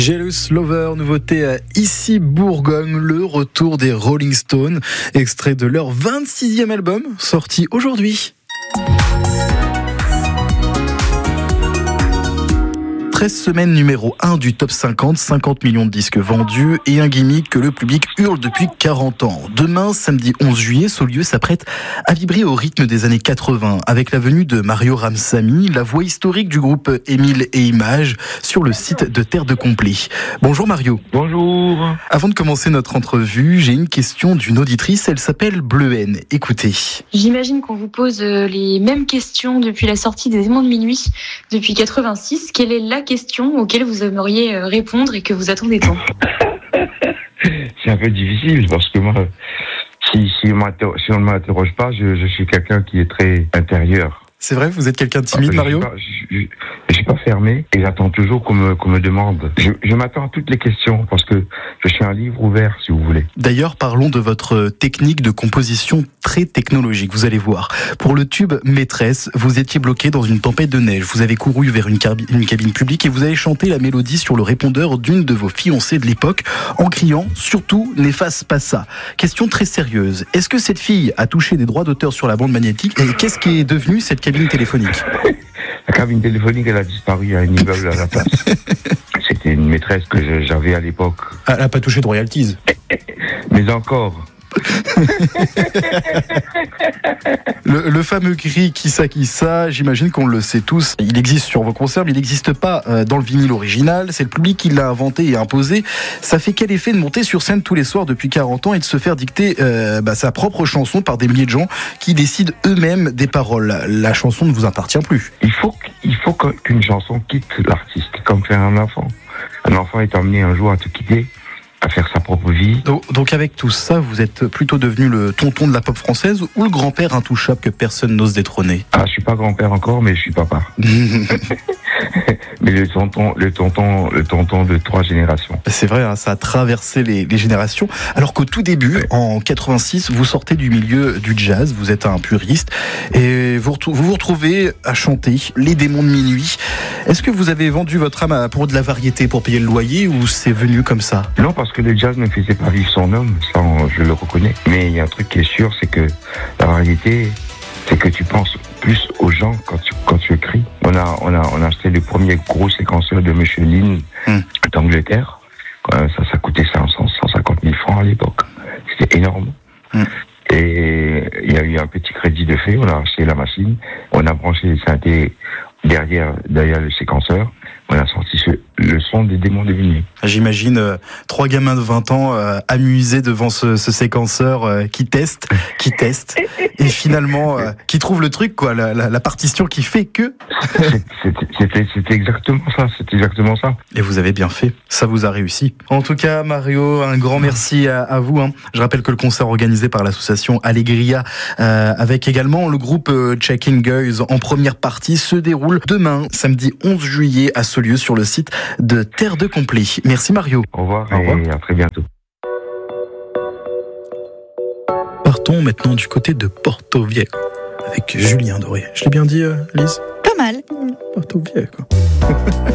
Jealous Lover, nouveauté ici Bourgogne, le retour des Rolling Stones, extrait de leur 26e album, sorti aujourd'hui. 13 semaines numéro 1 du top 50, 50 millions de disques vendus et un gimmick que le public hurle depuis 40 ans. Demain, samedi 11 juillet, Saulieu s'apprête à vibrer au rythme des années 80 avec la venue de Mario Ramsamy, la voix historique du groupe Émile et Images, sur le site de Terre de Complet. Bonjour Mario. Bonjour. Avant de commencer notre entrevue, j'ai une question d'une auditrice, elle s'appelle Bleuhen. Écoutez. J'imagine qu'on vous pose les mêmes questions depuis la sortie des Démons de minuit, depuis 86. Quelle est la question auxquelles vous aimeriez répondre et que vous attendez tant? C'est un peu difficile parce que moi, si on ne m'interroge pas, je suis quelqu'un qui est très intérieur. C'est vrai, vous êtes quelqu'un de timide, Mario? Je suis pas fermé et j'attends toujours qu'on me demande. Je m'attends à toutes les questions parce que je suis un livre ouvert, si vous voulez. D'ailleurs, parlons de votre technique de composition très technologique, vous allez voir. Pour le tube Maîtresse, vous étiez bloqué dans une tempête de neige. Vous avez couru vers une cabine publique et vous avez chanté la mélodie sur le répondeur d'une de vos fiancées de l'époque en criant « Surtout, n'efface pas ça ». Question très sérieuse. Est-ce que cette fille a touché des droits d'auteur sur la bande magnétique et qu'est-ce qui est devenu cette cabine téléphonique? La cabine téléphonique, elle a disparu à un immeuble à la place. C'était une maîtresse que j'avais à l'époque. Elle n'a pas touché de royalties. Mais encore. Le fameux cri qui ça, j'imagine qu'on le sait tous. Il existe sur vos concerts, mais il n'existe pas dans le vinyle original. C'est le public qui l'a inventé et imposé. Ça fait quel effet de monter sur scène tous les soirs depuis 40 ans et de se faire dicter sa propre chanson par des milliers de gens qui décident eux-mêmes des paroles? La chanson ne vous appartient plus. Il faut qu'une chanson quitte l'artiste, comme faire un enfant. Un enfant est amené un jour à te quitter, à faire sa propre vie. Donc avec tout ça, vous êtes plutôt devenu le tonton de la pop française ou le grand-père intouchable que personne n'ose détrôner? Ah, je suis pas grand-père encore, mais je suis papa. Mais le tonton de 3 générations. C'est vrai, hein, ça a traversé les générations. Alors qu'au tout début, en 86, vous sortez du milieu du jazz, vous êtes un puriste, et vous vous retrouvez à chanter Les Démons de minuit. Est-ce que vous avez vendu votre âme pour de la variété, pour payer le loyer, ou c'est venu comme ça? Non, parce que le jazz ne faisait pas vivre son homme, ça je le reconnais. Mais il y a un truc qui est sûr, c'est que la variété, c'est que tu penses plus aux gens quand tu écris. On a acheté le premier gros séquenceur de Michelin d'Angleterre. Ça coûtait 150 000 francs à l'époque. C'était énorme. Et il y a eu un petit crédit de fait. On a acheté la machine. On a branché les synthés derrière le séquenceur. On a sorti le son des Démons de minuit. J'imagine 3 gamins de 20 ans amusés devant ce séquenceur qui teste, et finalement qui trouve le truc, quoi, la partition qui fait que... C'était exactement ça. Et vous avez bien fait, ça vous a réussi. En tout cas, Mario, un grand merci à vous. Je rappelle que le concert organisé par l'association Allegria, avec également le groupe Checking Girls en première partie, se déroule demain, samedi 11 juillet, à Saulieu, sur le site de Terre de Complet. Merci Mario. Au revoir et à très bientôt. Partons maintenant du côté de Porto Viejo avec Julien Doré. Je l'ai bien dit, Lise? Pas mal. Porto Viejo.